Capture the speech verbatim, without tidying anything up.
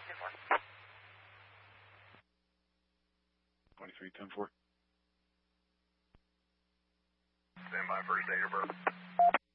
ten four. twenty-three ten four. Stand by for a data bird.